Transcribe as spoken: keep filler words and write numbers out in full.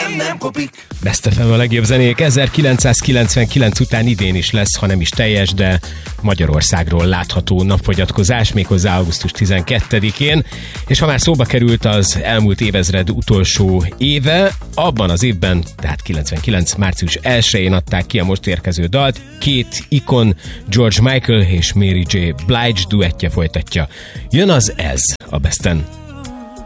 nem, nem kopik. Best ef em a legjobb zenék ezerkilencszázkilencvenkilenc után idén is lesz, ha nem is teljes, de Magyarországról látható napfogyatkozás, méghozzá augusztus tizenkettedikén. És ha már szóba került az elmúlt évezred utolsó éve, abban az évben, tehát kilencvenkilenc március elsején adták ki a most érkező dalt. Két ikon, George Michael és Mary J. Blige duettje folytatja. Jön az Ez a Besten.